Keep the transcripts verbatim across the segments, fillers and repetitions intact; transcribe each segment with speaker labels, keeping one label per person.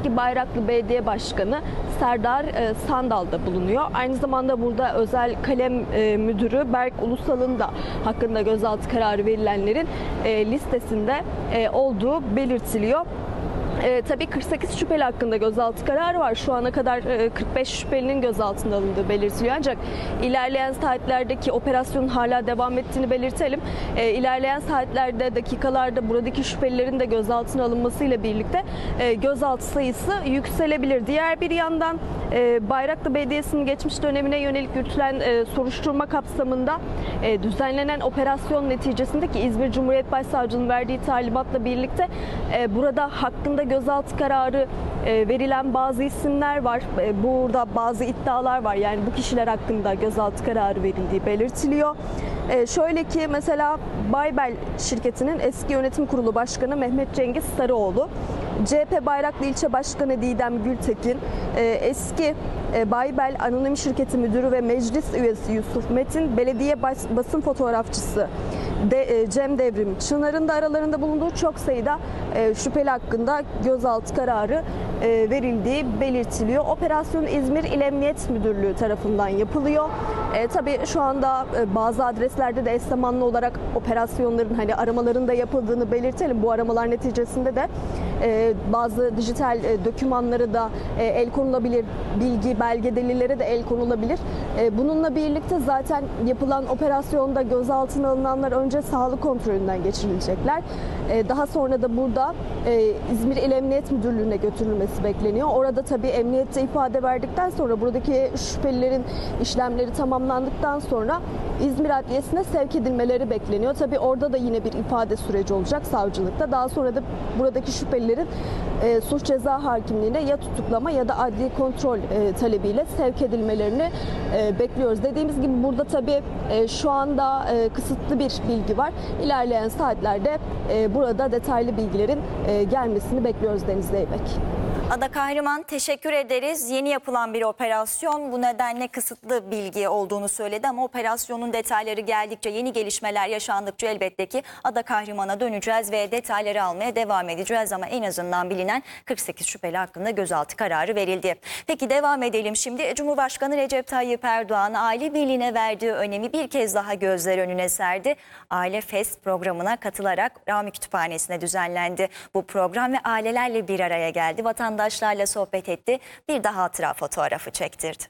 Speaker 1: eski Bayraklı Belediye Başkanı Serdar e, Sandal da bulunuyor. Aynı zamanda burada özel kalem e, müdürü Berk Ulusal'ın da hakkında gözaltı kararı verilenlerin e, listesinde e, olduğu belirtiliyor. E, tabii kırk sekiz şüpheli hakkında gözaltı kararı var. Şu ana kadar e, kırk beş şüphelinin gözaltına alındığı belirtiliyor. Ancak ilerleyen saatlerdeki operasyonun hala devam ettiğini belirtelim. E, ilerleyen saatlerde, dakikalarda buradaki şüphelilerin de gözaltına alınmasıyla birlikte e, gözaltı sayısı yükselebilir. Diğer bir yandan e, Bayraklı Belediyesi'nin geçmiş dönemine yönelik yürütülen e, soruşturma kapsamında e, düzenlenen operasyon neticesindeki İzmir Cumhuriyet Başsavcılığı'nın verdiği talimatla birlikte e, burada hakkında gözaltı kararı e, verilen bazı isimler var. E, burada bazı iddialar var. Yani bu kişiler hakkında gözaltı kararı verildiği belirtiliyor. E, şöyle ki mesela Baybel şirketinin eski yönetim kurulu başkanı Mehmet Cengiz Sarıoğlu, C H P Bayraklı İlçe Başkanı Didem Gültekin, e, eski e, Baybel Anonim Şirketi Müdürü ve Meclis Üyesi Yusuf Metin, belediye bas, basın fotoğrafçısı De, Cem Devrim Çınar'ın da aralarında bulunduğu çok sayıda e, şüpheli hakkında gözaltı kararı e, verildiği belirtiliyor. Operasyon İzmir İl Emniyet Müdürlüğü tarafından yapılıyor. E, tabii şu anda e, bazı adreslerde de eş zamanlı olarak operasyonların hani aramaların da yapıldığını belirtelim. Bu aramalar neticesinde de e, bazı dijital e, dokümanları da e, el konulabilir, bilgi, belge, delillere de el konulabilir. E, bununla birlikte zaten yapılan operasyonda gözaltına alınanlar önce sağlık kontrolünden geçirilecekler. E, daha sonra da burada e, İzmir İl Emniyet Müdürlüğü'ne götürülmesi bekleniyor. Orada tabii emniyette ifade verdikten sonra buradaki şüphelilerin işlemleri tamamlandıktan sonra İzmir Adliyesi'ne sevk edilmeleri bekleniyor. Tabii orada da yine bir ifade süreci olacak savcılıkta. Daha sonra da buradaki şüphelilerin e, suç ceza hakimliğine ya tutuklama ya da adli kontrol e, talebiyle sevk edilmelerini e, bekliyoruz. Dediğimiz gibi burada tabii e, şu anda e, kısıtlı bir bilgi var. İlerleyen saatlerde e, burada detaylı bilgilerin e, gelmesini bekliyoruz Deniz Zeybek.
Speaker 2: Ada Kahraman, teşekkür ederiz. Yeni yapılan bir operasyon, bu nedenle kısıtlı bilgi olduğunu söyledi ama operasyonun detayları geldikçe, yeni gelişmeler yaşandıkça elbette ki Ada Kahraman'a döneceğiz ve detayları almaya devam edeceğiz ama en azından bilinen kırk sekiz şüpheli hakkında gözaltı kararı verildi. Peki devam edelim şimdi. Cumhurbaşkanı Recep Tayyip Erdoğan aile birliğine verdiği önemi bir kez daha gözler önüne serdi. Aile Fest programına katılarak Rami Kütüphanesi'ne düzenlendi. Bu program ve ailelerle bir araya geldi. Vatandaşlar Vatandaşlarla sohbet etti. Bir de hatıra fotoğrafı çektirdi.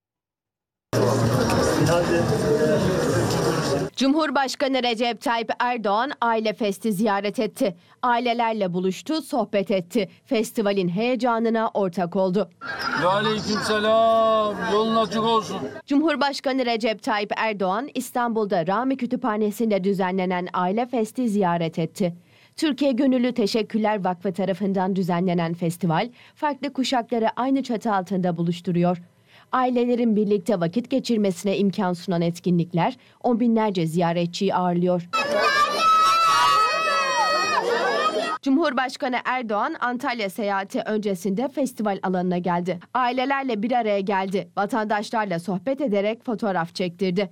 Speaker 3: Cumhurbaşkanı Recep Tayyip Erdoğan Aile Fest'i ziyaret etti. Ailelerle buluştu, sohbet etti. Festivalin heyecanına ortak oldu.
Speaker 4: Aleykümselam. Yolun açık olsun.
Speaker 3: Cumhurbaşkanı Recep Tayyip Erdoğan İstanbul'da Rami Kütüphanesi'nde düzenlenen Aile Fest'i ziyaret etti. Türkiye Gönüllü Teşekkürler Vakfı tarafından düzenlenen festival, farklı kuşakları aynı çatı altında buluşturuyor. Ailelerin birlikte vakit geçirmesine imkan sunan etkinlikler on binlerce ziyaretçiyi ağırlıyor. Cumhurbaşkanı Erdoğan Antalya seyahati öncesinde festival alanına geldi. Ailelerle bir araya geldi. Vatandaşlarla sohbet ederek fotoğraf çektirdi.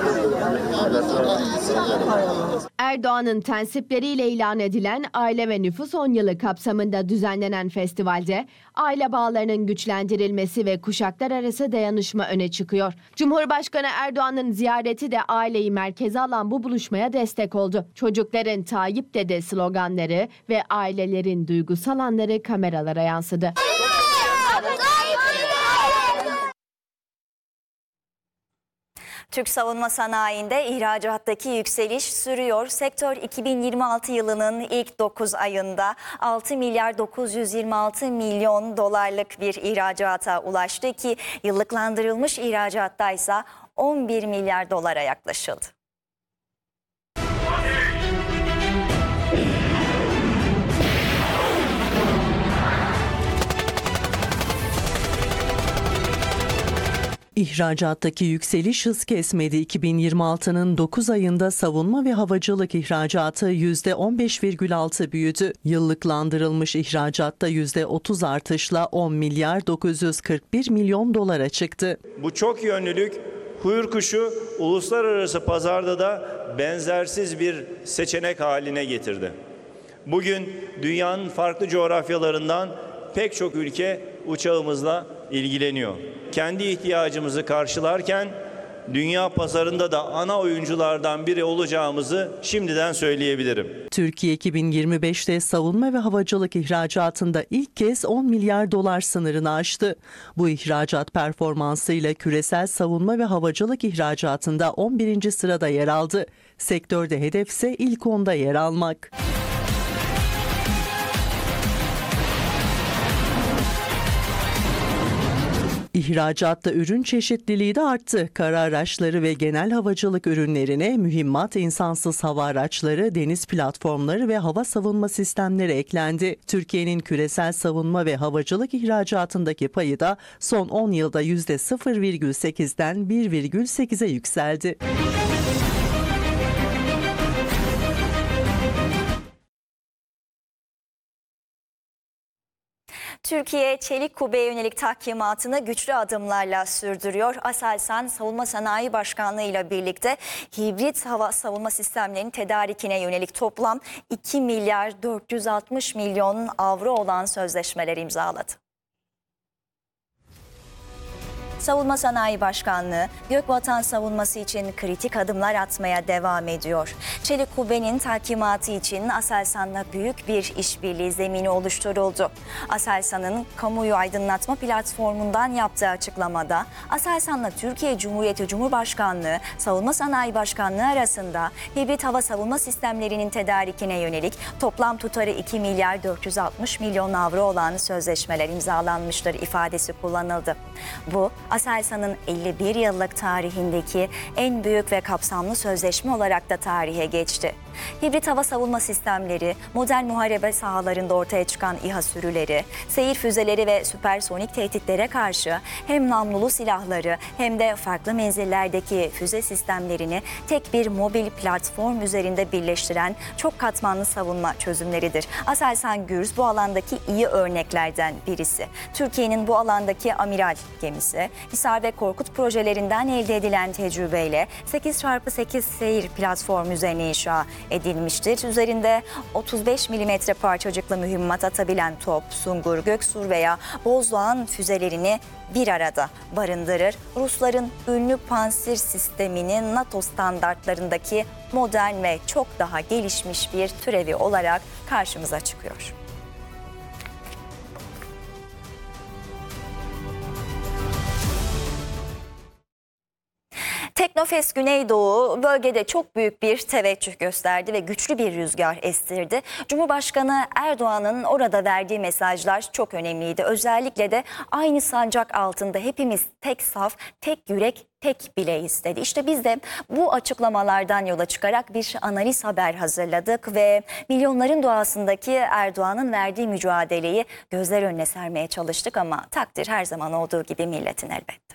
Speaker 3: Erdoğan'ın tensipleriyle ilan edilen Aile ve Nüfus on yılı kapsamında düzenlenen festivalde aile bağlarının güçlendirilmesi ve kuşaklar arası dayanışma öne çıkıyor. Cumhurbaşkanı Erdoğan'ın ziyareti de aileyi merkeze alan bu buluşmaya destek oldu. Çocukların Tayyip Dede sloganları ve ailelerin duygusal anları kameralara yansıdı.
Speaker 2: Türk savunma sanayinde ihracattaki yükseliş sürüyor. Sektör iki bin yirmi altı yılının ilk dokuz ayında altı milyar dokuz yüz yirmi altı milyon dolarlık bir ihracata ulaştı ki yıllıklandırılmış ihracatta ise on bir milyar dolara yaklaşıldı.
Speaker 5: İhracattaki yükseliş hız kesmedi. iki bin yirmi altının dokuz ayında savunma ve havacılık ihracatı yüzde on beş virgül altı büyüdü. Yıllıklandırılmış ihracatta yüzde otuz artışla on milyar dokuz yüz kırk bir milyon dolara çıktı.
Speaker 6: Bu çok yönlülük Huyur kuşu uluslararası pazarda da benzersiz bir seçenek haline getirdi. Bugün dünyanın farklı coğrafyalarından pek çok ülke uçağımızla ilgileniyor. Kendi ihtiyacımızı karşılarken dünya pazarında da ana oyunculardan biri olacağımızı şimdiden söyleyebilirim.
Speaker 5: Türkiye iki bin yirmi beşte savunma ve havacılık ihracatında ilk kez on milyar dolar sınırını aştı. Bu ihracat performansıyla küresel savunma ve havacılık ihracatında on birinci sırada yer aldı. Sektörde hedef ise ilk onda yer almak. İhracatta ürün çeşitliliği de arttı. Kara araçları ve genel havacılık ürünlerine mühimmat, insansız hava araçları, deniz platformları ve hava savunma sistemleri eklendi. Türkiye'nin küresel savunma ve havacılık ihracatındaki payı da son on yılda yüzde sıfır virgül sekizden bir virgül sekize yükseldi.
Speaker 2: Türkiye, çelik kubbeye yönelik tahkimatını güçlü adımlarla sürdürüyor. Aselsan Savunma Sanayi Başkanlığı ile birlikte hibrit hava savunma sistemlerinin tedarikine yönelik toplam iki milyar dört yüz altmış milyon avro olan sözleşmeler imzaladı. Savunma Sanayi Başkanlığı, Gökvatan savunması için kritik adımlar atmaya devam ediyor. Çelik kubbenin tahkimatı için Aselsan'la büyük bir işbirliği zemini oluşturuldu. Aselsan'ın kamuoyu aydınlatma platformundan yaptığı açıklamada, Aselsan'la Türkiye Cumhuriyeti Cumhurbaşkanlığı, Savunma Sanayi Başkanlığı arasında hibrit hava savunma sistemlerinin tedarikine yönelik toplam tutarı iki milyar dört yüz altmış milyon avro olan sözleşmeler imzalanmıştır ifadesi kullanıldı. Bu, Aselsan'ın elli bir yıllık tarihindeki en büyük ve kapsamlı sözleşme olarak da tarihe geçti. Hibrit hava savunma sistemleri, modern muharebe sahalarında ortaya çıkan İHA sürüleri, seyir füzeleri ve süpersonik tehditlere karşı hem namlulu silahları hem de farklı menzillerdeki füze sistemlerini tek bir mobil platform üzerinde birleştiren çok katmanlı savunma çözümleridir. Aselsan Gürz bu alandaki iyi örneklerden birisi. Türkiye'nin bu alandaki amiral gemisi, Hisar ve Korkut projelerinden elde edilen tecrübeyle sekiz çarpı sekiz seyir platform üzerine inşa edilmiştir. Üzerinde otuz beş milimetre parçacıklı mühimmat atabilen top, Sungur, Göksur veya Bozdoğan füzelerini bir arada barındırır. Rusların ünlü Pansir sisteminin NATO standartlarındaki modern ve çok daha gelişmiş bir türevi olarak karşımıza çıkıyor. Teknofest Güneydoğu bölgede çok büyük bir teveccüh gösterdi ve güçlü bir rüzgar estirdi. Cumhurbaşkanı Erdoğan'ın orada verdiği mesajlar çok önemliydi. Özellikle de aynı sancak altında hepimiz tek saf, tek yürek, tek bileğiz dedi. İşte biz de bu açıklamalardan yola çıkarak bir analiz haber hazırladık ve milyonların duasındaki Erdoğan'ın verdiği mücadeleyi gözler önüne sermeye çalıştık ama takdir her zaman olduğu gibi milletin elbette.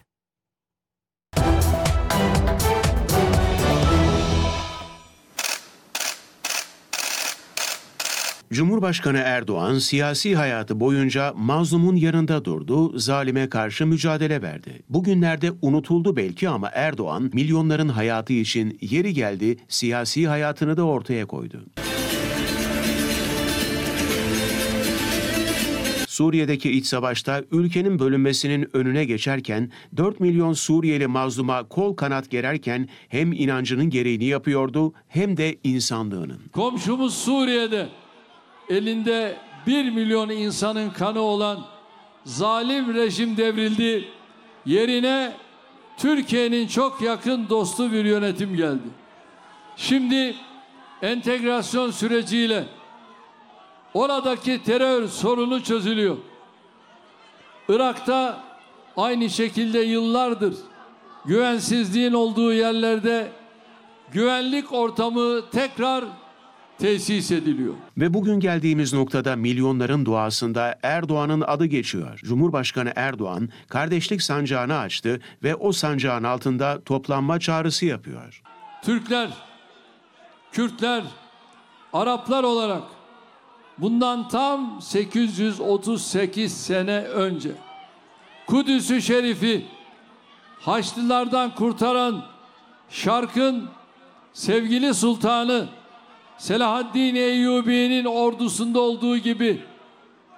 Speaker 7: Cumhurbaşkanı Erdoğan siyasi hayatı boyunca mazlumun yanında durdu, zalime karşı mücadele verdi. Bugünlerde unutuldu belki ama Erdoğan milyonların hayatı için yeri geldi, siyasi hayatını da ortaya koydu. Suriye'deki iç savaşta ülkenin bölünmesinin önüne geçerken dört milyon Suriyeli mazluma kol kanat gererken hem inancının gereğini yapıyordu hem de insanlığının.
Speaker 4: Komşumuz Suriye'de elinde bir milyon insanın kanı olan zalim rejim devrildi. Yerine Türkiye'nin çok yakın dostu bir yönetim geldi. Şimdi entegrasyon süreciyle oradaki terör sorunu çözülüyor. Irak'ta aynı şekilde yıllardır güvensizliğin olduğu yerlerde güvenlik ortamı tekrar tesis ediliyor.
Speaker 7: Ve bugün geldiğimiz noktada milyonların duasında Erdoğan'ın adı geçiyor. Cumhurbaşkanı Erdoğan kardeşlik sancağını açtı ve o sancağın altında toplanma çağrısı yapıyor.
Speaker 4: Türkler, Kürtler, Araplar olarak bundan tam sekiz yüz otuz sekiz sene önce Kudüs-ü Şerif'i Haçlılardan kurtaran Şark'ın sevgili sultanı Selahaddin Eyyubi'nin ordusunda olduğu gibi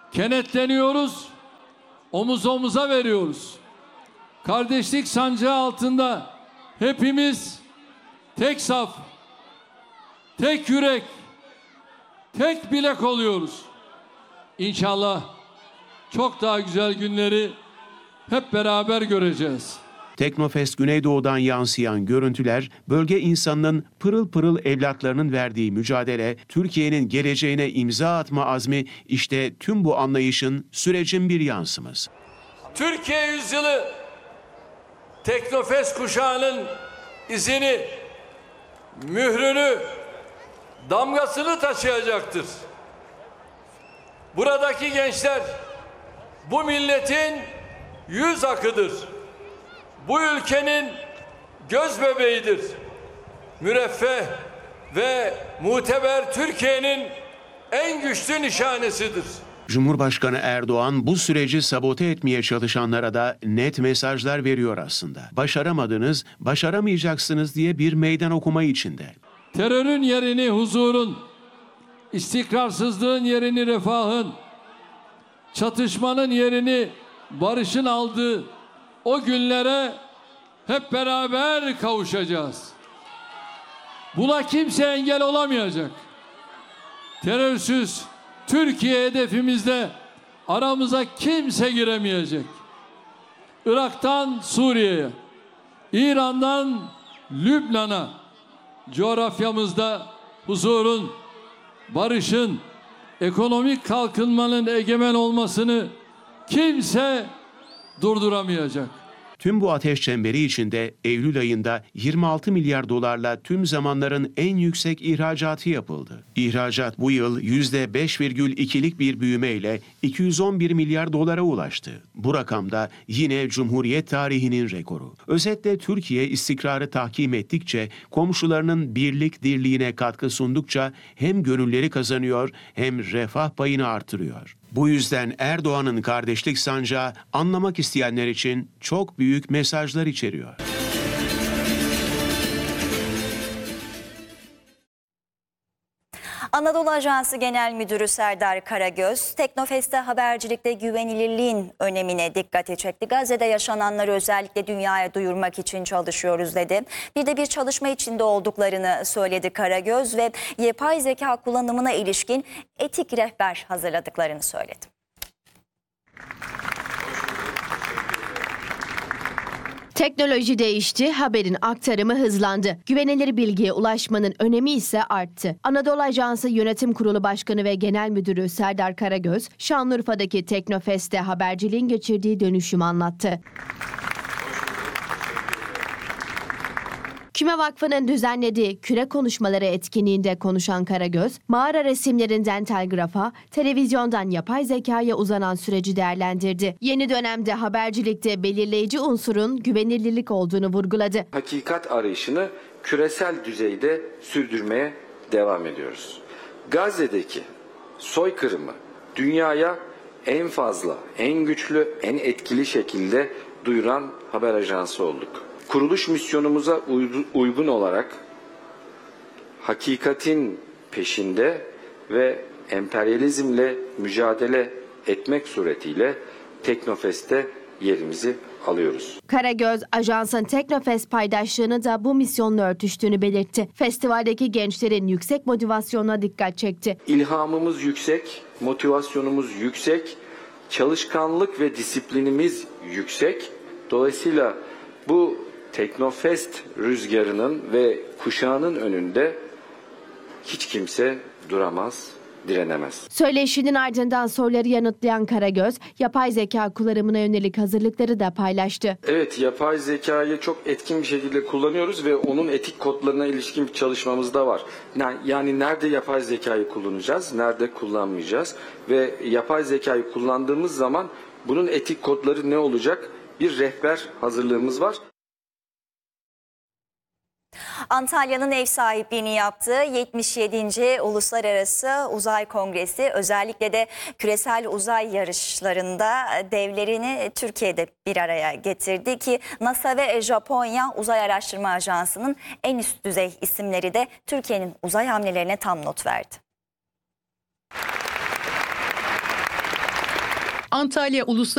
Speaker 4: Kenetleniyoruz, omuz omuza veriyoruz. Kardeşlik sancağı altında hepimiz tek saf, tek yürek, tek bilek oluyoruz. İnşallah çok daha güzel günleri hep beraber göreceğiz.
Speaker 7: Teknofest Güneydoğu'dan yansıyan görüntüler, bölge insanının pırıl pırıl evlatlarının verdiği mücadele, Türkiye'nin geleceğine imza atma azmi, işte tüm bu anlayışın, sürecin bir yansıması.
Speaker 4: Türkiye yüzyılı Teknofest kuşağının izini, mührünü, damgasını taşıyacaktır. Buradaki gençler bu milletin yüz akıdır. Bu ülkenin göz bebeğidir. Müreffeh ve muteber Türkiye'nin en güçlü nişanesidir.
Speaker 7: Cumhurbaşkanı Erdoğan bu süreci sabote etmeye çalışanlara da net mesajlar veriyor aslında. Başaramadınız, başaramayacaksınız diye bir meydan okuma içinde.
Speaker 4: Terörün yerini huzurun, istikrarsızlığın yerini refahın, çatışmanın yerini barışın aldığı o günlere hep beraber kavuşacağız. Buna kimse engel olamayacak. Terörsüz Türkiye hedefimizde aramıza kimse giremeyecek. Irak'tan Suriye'ye, İran'dan Lübnan'a coğrafyamızda huzurun, barışın, ekonomik kalkınmanın egemen olmasını kimse durduramayacak.
Speaker 7: Tüm bu ateş çemberi içinde Eylül ayında yirmi altı milyar dolarla tüm zamanların en yüksek ihracatı yapıldı. İhracat bu yıl yüzde beş virgül ikilik bir büyümeyle iki yüz on bir milyar dolara ulaştı. Bu rakamda yine Cumhuriyet tarihinin rekoru. Özetle Türkiye istikrarı tahkim ettikçe, komşularının birlik dirliğine katkı sundukça hem gönülleri kazanıyor hem refah payını artırıyor. Bu yüzden Erdoğan'ın kardeşlik sancağı anlamak isteyenler için çok büyük mesajlar içeriyor.
Speaker 2: Anadolu Ajansı Genel Müdürü Serdar Karagöz, Teknofest'te habercilikte güvenilirliğin önemine dikkati çekti. Gazze'de yaşananları özellikle dünyaya duyurmak için çalışıyoruz dedi. Bir de bir çalışma içinde olduklarını söyledi Karagöz ve yapay zeka kullanımına ilişkin etik rehber hazırladıklarını söyledi.
Speaker 3: Teknoloji değişti, haberin aktarımı hızlandı. Güvenilir bilgiye ulaşmanın önemi ise arttı. Anadolu Ajansı Yönetim Kurulu Başkanı ve Genel Müdürü Serdar Karagöz, Şanlıurfa'daki Teknofest'te haberciliğin geçirdiği dönüşümü anlattı. Küme Vakfı'nın düzenlediği Küre Konuşmaları etkinliğinde konuşan Karagöz, mağara resimlerinden telgrafa, televizyondan yapay zekaya uzanan süreci değerlendirdi. Yeni dönemde habercilikte belirleyici unsurun güvenilirlik olduğunu vurguladı.
Speaker 8: Hakikat arayışını küresel düzeyde sürdürmeye devam ediyoruz. Gazze'deki soykırımı dünyaya en fazla, en güçlü, en etkili şekilde duyuran haber ajansı olduk. Kuruluş misyonumuza uygun olarak hakikatin peşinde ve emperyalizmle mücadele etmek suretiyle Teknofest'te yerimizi alıyoruz.
Speaker 3: Karagöz, ajansın Teknofest paydaşlığını da bu misyonla örtüştüğünü belirtti. Festivaldeki gençlerin yüksek motivasyonuna dikkat çekti.
Speaker 8: İlhamımız yüksek, motivasyonumuz yüksek, çalışkanlık ve disiplinimiz yüksek. Dolayısıyla bu Teknofest rüzgarının ve kuşağının önünde hiç kimse duramaz, direnemez.
Speaker 3: Söyleşinin ardından soruları yanıtlayan Karagöz, yapay zeka kullanımına yönelik hazırlıkları da paylaştı.
Speaker 8: Evet, yapay zekayı çok etkin bir şekilde kullanıyoruz ve onun etik kodlarına ilişkin bir çalışmamız da var. Yani nerede yapay zekayı kullanacağız, nerede kullanmayacağız ve yapay zekayı kullandığımız zaman bunun etik kodları ne olacak? Bir rehber hazırlığımız var.
Speaker 2: Antalya'nın ev sahipliğini yaptığı yetmiş yedinci Uluslararası Uzay Kongresi özellikle de küresel uzay yarışlarında devlerini Türkiye'de bir araya getirdi ki NASA ve Japonya Uzay Araştırma Ajansı'nın en üst düzey isimleri de Türkiye'nin uzay hamlelerine tam not verdi.
Speaker 9: Antalya Uluslararası